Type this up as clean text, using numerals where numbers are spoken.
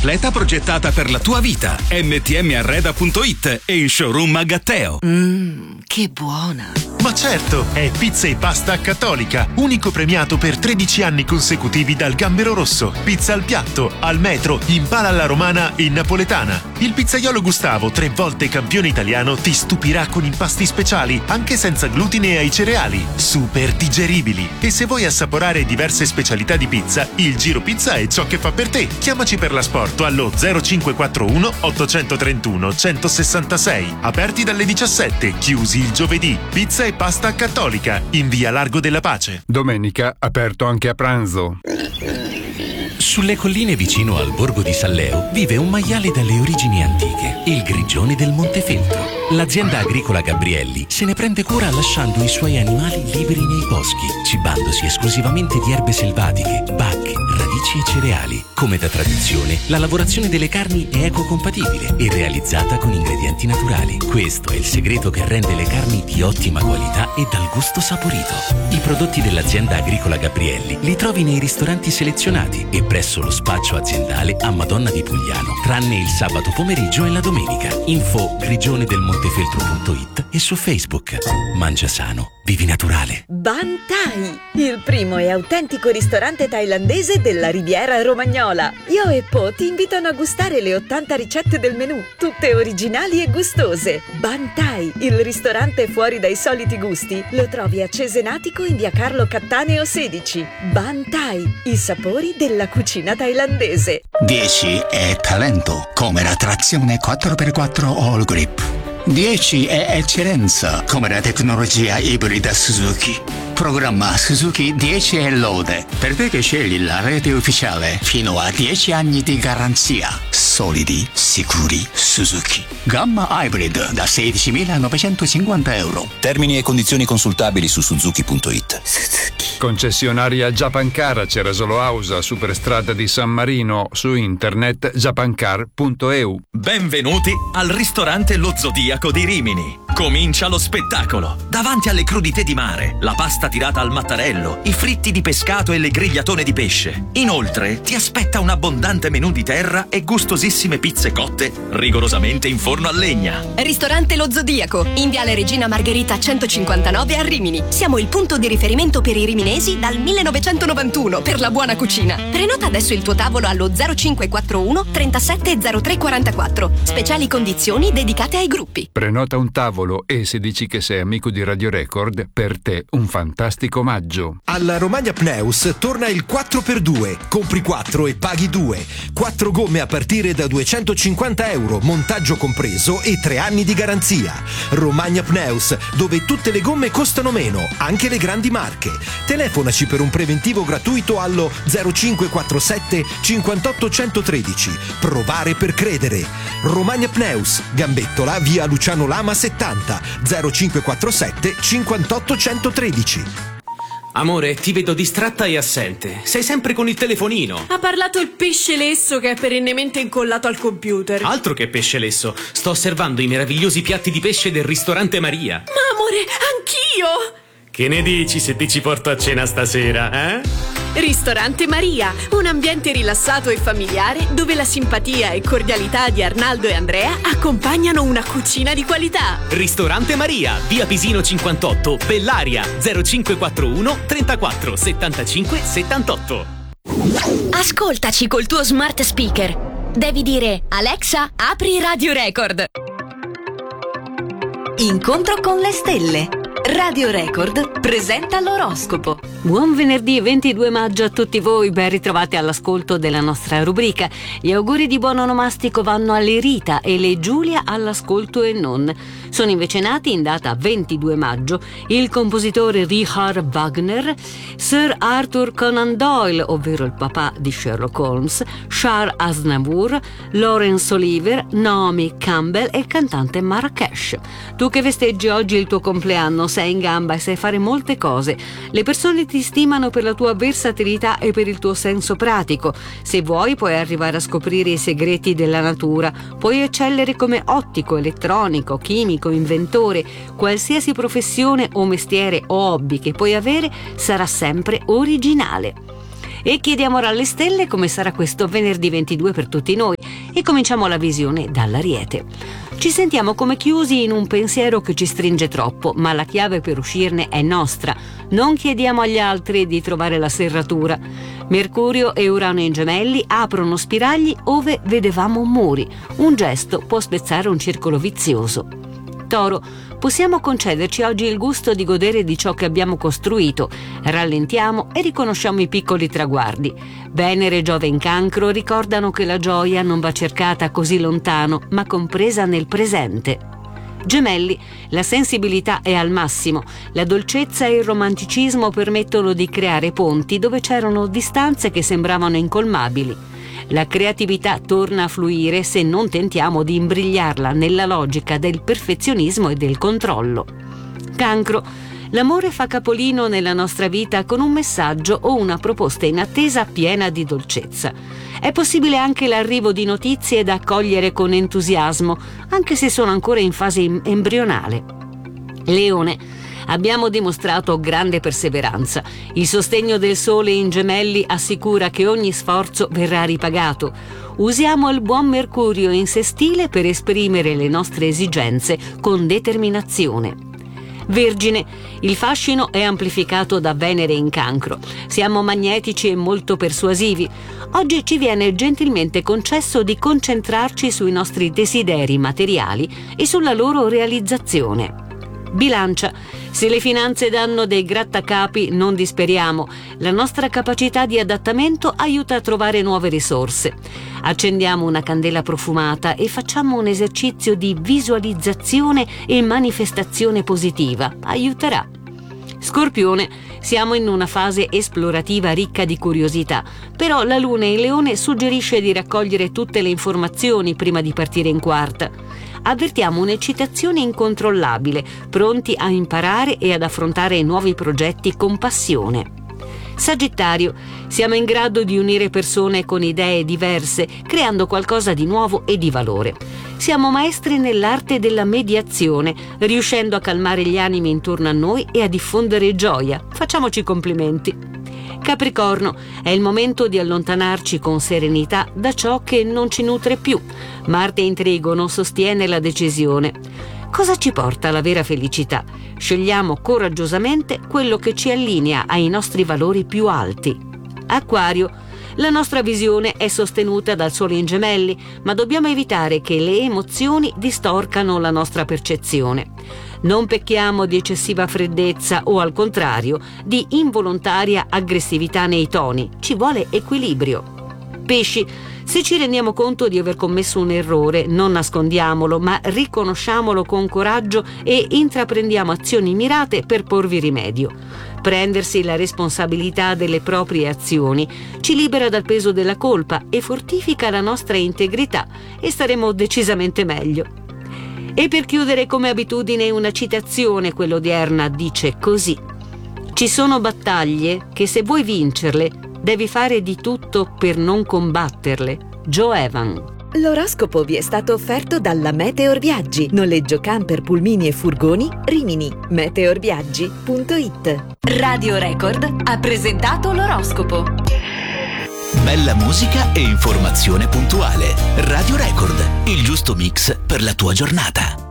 completa progettata per la tua vita. ntmarreda.it e in showroom a Gatteo. Che buona! Ma certo, è Pizza e Pasta Cattolica, unico premiato per 13 anni consecutivi dal Gambero Rosso. Pizza al piatto, al metro, in pala alla romana e in napoletana. Il pizzaiolo Gustavo, 3 volte campione italiano, ti stupirà con impasti speciali, anche senza glutine ai cereali, super digeribili. E se vuoi assaporare diverse specialità di pizza, il Giro Pizza è ciò che fa per te. Chiamaci per l'asporto allo 0541 831 166. Aperti dalle 17, chiusi il giovedì. Pizza e Pasta Cattolica, in via Largo della Pace. Domenica aperto anche a pranzo. Sulle colline vicino al borgo di Salleo vive un maiale dalle origini antiche, il grigione del Montefeltro. L'azienda agricola Gabrielli se ne prende cura lasciando i suoi animali liberi nei boschi, cibandosi esclusivamente di erbe selvatiche, bacche, radici e cereali. Come da tradizione, la lavorazione delle carni è ecocompatibile e realizzata con ingredienti naturali. Questo è il segreto che rende le carni di ottima qualità e dal gusto saporito. I prodotti dell'azienda agricola Gabrielli li trovi nei ristoranti selezionati e presso lo spaccio aziendale a Madonna di Pugliano, tranne il sabato pomeriggio e la domenica. Info grigionedelmontefeltro.it e su Facebook. Mangia sano, vivi naturale. Ban Thai, il primo e autentico ristorante thailandese della Riviera Romagnola. Io e Po ti invitano a gustare le 80 ricette del menù, tutte originali e gustose. Ban Thai, il ristorante fuori dai soliti gusti, lo trovi a Cesenatico in via Carlo Cattaneo 16. Ban Thai, i sapori della cucina thailandese. 10 è talento, come la trazione 4x4 All Grip. 10 è eccellenza, come la tecnologia ibrida Suzuki. Programma Suzuki 10 è lode, per te che scegli la rete ufficiale, fino a 10 anni di garanzia. Solidi, sicuri, Suzuki. Gamma Hybrid da 16.950 euro. Termini e condizioni consultabili su suzuki.it. Concessionaria Japancar, Cerasolo Ausa, Superstrada di San Marino, su internet japancar.eu. Benvenuti al ristorante Lo Zodiaco di Rimini. Comincia lo spettacolo. Davanti alle crudité di mare, la pasta tirata al mattarello, i fritti di pescato e le grigliatone di pesce. Inoltre ti aspetta un abbondante menù di terra e gustosissime pizze cotte rigorosamente in forno a legna. Ristorante Lo Zodiaco, in viale Regina Margherita 159 a Rimini. Siamo il punto di riferimento per i riminesi dal 1991 per la buona cucina. Prenota adesso il tuo tavolo allo 0541 37 03 44. Speciali condizioni dedicate ai gruppi. Prenota un tavolo e se dici che sei amico di Radio Record, per te un fantastico omaggio. Alla Romagna Pneus torna il 4x2. Compri 4 e paghi 2. 4 gomme a partire da 250 euro, montaggio compreso e 3 anni di garanzia. Romagna Pneus, dove tutte le gomme costano meno, anche le grandi marche. Telefonaci per un preventivo gratuito allo 0547 58 113. Provare per credere. Romagna Pneus, Gambettola, via Luciano Lama 70, 0547 58 113. Amore, ti vedo distratta e assente. Sei sempre con il telefonino. Ha parlato il pesce lesso che è perennemente incollato al computer. Altro che pesce lesso. Sto osservando i meravigliosi piatti di pesce del ristorante Maria. Ma amore, anch'io! Che ne dici se ti ci porto a cena stasera, eh? Ristorante Maria, un ambiente rilassato e familiare dove la simpatia e cordialità di Arnaldo e Andrea accompagnano una cucina di qualità. Ristorante Maria, via Pisino 58, Bellaria, 0541 34 75 78. Ascoltaci col tuo smart speaker. Devi dire: Alexa, apri Radio Record. Incontro con le stelle. Radio Record presenta l'oroscopo. Buon venerdì 22 maggio a tutti voi, ben ritrovati all'ascolto della nostra rubrica. Gli auguri di buon onomastico vanno alle Rita e le Giulia all'ascolto e non. Sono invece nati in data 22 maggio il compositore Richard Wagner, Sir Arthur Conan Doyle, ovvero il papà di Sherlock Holmes, Charles Aznavour, Laurence Olivier, Naomi Campbell e il cantante Marrakesh. Tu che festeggi oggi il tuo compleanno, sei in gamba e sai fare molte cose. Le persone ti stimano per la tua versatilità e per il tuo senso pratico. Se vuoi puoi arrivare a scoprire i segreti della natura. Puoi eccellere come ottico, elettronico, chimico, inventore. Qualsiasi professione o mestiere o hobby che puoi avere sarà sempre originale. E chiediamo alle stelle come sarà questo venerdì 22 per tutti noi. e cominciamo la visione dall'Ariete. Ci sentiamo come chiusi in un pensiero che ci stringe troppo, ma la chiave per uscirne è nostra. Non chiediamo agli altri di trovare la serratura. Mercurio e Urano in Gemelli aprono spiragli ove vedevamo muri. Un gesto può spezzare un circolo vizioso. Toro, possiamo concederci oggi il gusto di godere di ciò che abbiamo costruito. Rallentiamo e riconosciamo i piccoli traguardi. Venere e Giove in Cancro ricordano che la gioia non va cercata così lontano, ma compresa nel presente. Gemelli, la sensibilità è al massimo. La dolcezza e il romanticismo permettono di creare ponti dove c'erano distanze che sembravano incolmabili. La creatività torna a fluire se non tentiamo di imbrigliarla nella logica del perfezionismo e del controllo. Cancro, l'amore fa capolino nella nostra vita con un messaggio o una proposta in attesa piena di dolcezza. È possibile anche l'arrivo di notizie da accogliere con entusiasmo, anche se sono ancora in fase embrionale. Leone, abbiamo dimostrato grande perseveranza. Il sostegno del Sole in Gemelli assicura che ogni sforzo verrà ripagato. Usiamo il buon Mercurio in sestile per esprimere le nostre esigenze con determinazione. Vergine, il fascino è amplificato da Venere in Cancro. Siamo magnetici e molto persuasivi. Oggi ci viene gentilmente concesso di concentrarci sui nostri desideri materiali e sulla loro realizzazione. Bilancia, se le finanze danno dei grattacapi non disperiamo, la nostra capacità di adattamento aiuta a trovare nuove risorse. Accendiamo una candela profumata e facciamo un esercizio di visualizzazione e manifestazione positiva, aiuterà. Scorpione, siamo in una fase esplorativa ricca di curiosità, però la Luna in Leone suggerisce di raccogliere tutte le informazioni prima di partire in quarta. Avvertiamo un'eccitazione incontrollabile, pronti a imparare e ad affrontare nuovi progetti con passione. Sagittario, siamo in grado di unire persone con idee diverse, creando qualcosa di nuovo e di valore. Siamo maestri nell'arte della mediazione, riuscendo a calmare gli animi intorno a noi e a diffondere gioia. Facciamoci complimenti. Capricorno, è il momento di allontanarci con serenità da ciò che non ci nutre più. Marte in Trigono sostiene la decisione. Cosa ci porta alla vera felicità? Scegliamo coraggiosamente quello che ci allinea ai nostri valori più alti. Acquario, la nostra visione è sostenuta dal Sole in Gemelli, ma dobbiamo evitare che le emozioni distorcano la nostra percezione. Non pecchiamo di eccessiva freddezza o, al contrario, di involontaria aggressività nei toni. Ci vuole equilibrio. Pesci, se ci rendiamo conto di aver commesso un errore, non nascondiamolo, ma riconosciamolo con coraggio e intraprendiamo azioni mirate per porvi rimedio. Prendersi la responsabilità delle proprie azioni ci libera dal peso della colpa e fortifica la nostra integrità e staremo decisamente meglio. E per chiudere, come abitudine, una citazione, quella odierna, dice così: ci sono battaglie che, se vuoi vincerle, devi fare di tutto per non combatterle. Joe Evan. L'oroscopo vi è stato offerto dalla Meteor Viaggi, noleggio camper, pulmini e furgoni, Rimini. meteorviaggi.it. Radio Record ha presentato l'oroscopo. Bella musica e informazione puntuale. Radio Record, il giusto mix per la tua giornata.